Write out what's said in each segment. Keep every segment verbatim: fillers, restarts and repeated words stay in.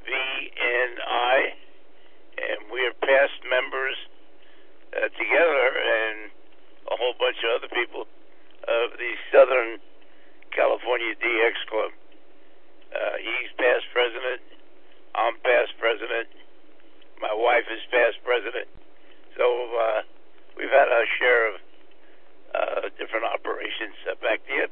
V N I, and we are past members uh, together and a whole bunch of other people of the Southern California D X Club. Uh, he's past president. I'm past president. My wife is past president. So uh, we've had our share of uh, different operations. Uh, back to you.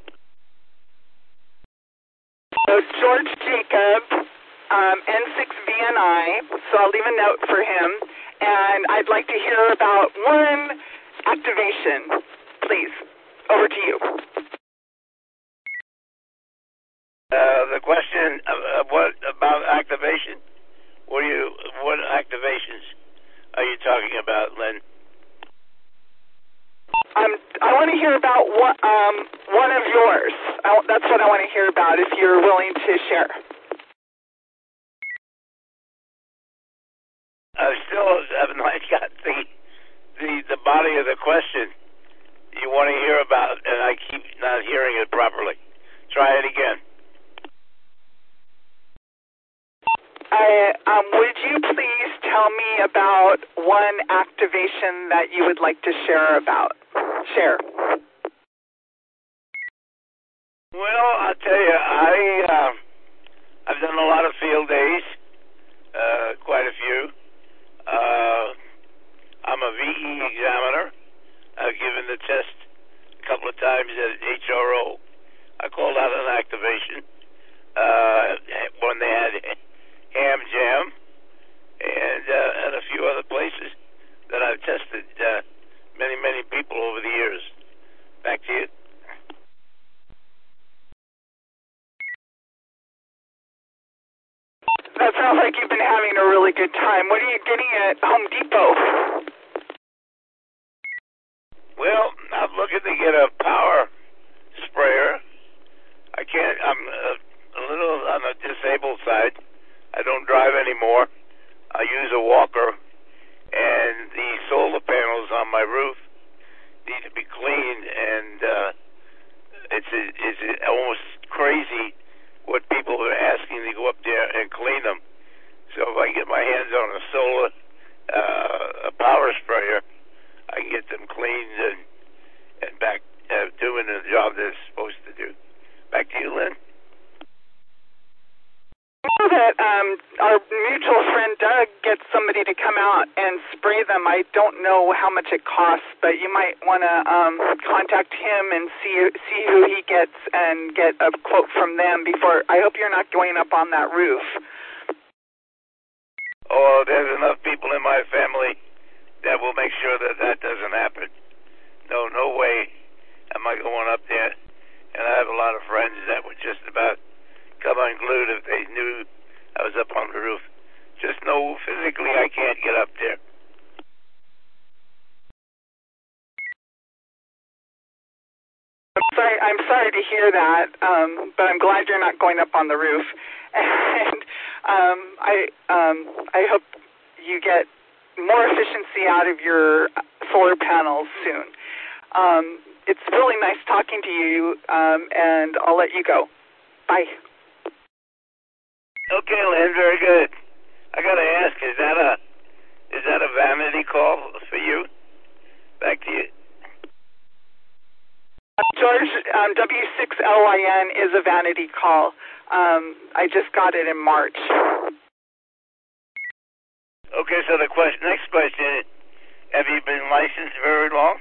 So George Jacob, um, N six V N I, so I'll leave a note for him. And I'd like to hear about one activation, please. Over to you. Uh, the question, uh, what about activation? What are you? What activations are you talking about, Lynn? Um, I want to hear about one, um, one of yours. I, that's what I want to hear about, if you're willing to share. I still have not got the, the the body of the question you want to hear about, and I keep not hearing it properly. Try it again. I, um, would you please tell me about one activation that you would like to share about? Share. Well, I'll tell you, I, uh, I've done a lot of field days, uh, quite a few. Uh, I'm a V E examiner. I've given the test a couple of times at H R O. I called out an activation uh, when they had Ham Jam and, uh, and a few other places that I've tested uh, many, many people over the years. Back to you. That sounds like you've been having a really good time. What are you getting at Home Depot? Well, I'm looking to get a power sprayer. I can't, I'm a, a little on the disabled side. I don't drive anymore. I use a walker, and the solar panels on my roof need to be cleaned, and uh, it's, a, it's a almost crazy what people are asking to go up there and clean them. So if I get my hands on a solar, uh, a power sprayer, I can get them cleaned and, and back uh, doing the job they're supposed to do. Back to you, Lynn. I know that um, our mutual friend Doug gets somebody to come out and spray them. I don't know how much it costs, but you might want to um, contact him and see see who he gets and get a quote from them before. I hope you're not going up on that roof. Oh, there's enough people in my family that will make sure that that doesn't happen. No, no way am I going up there. And I have a lot of friends that would just about come unglued if they knew I was up on the roof. Just know physically I can't get up there. I'm sorry. I'm sorry to hear that, um, but I'm glad you're not going up on the roof. And um, I um, I hope you get more efficiency out of your solar panels soon. Um, it's really nice talking to you, um, and I'll let you go. Bye. Okay, Lynn, very good. I gotta ask, is that a is that a vanity call for you? Back to you. George, um, W six L Y N is a vanity call. Um, I just got it in March. Okay, so the question, next question, have you been licensed very long?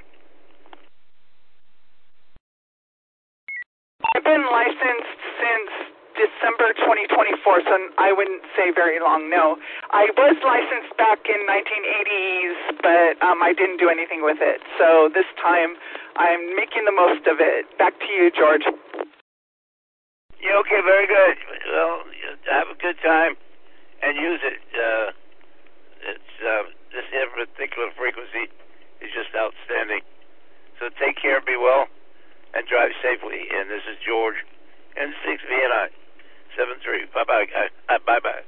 I've been licensed since December twenty twenty-four, so I wouldn't say very long, no. I was licensed back in nineteen eighties, but um, I didn't do anything with it. So this time, I'm making the most of it. Back to you, George. Yeah, okay, very good. Well, have a good time and use it. Uh, it's uh, this particular frequency is just outstanding. So take care, be well, and drive safely. And this is George, N six V N I. Seven three. Bye bye. Uh, bye bye.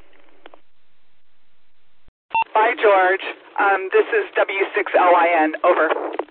Bye, George. Um, this is W six L I N. Over.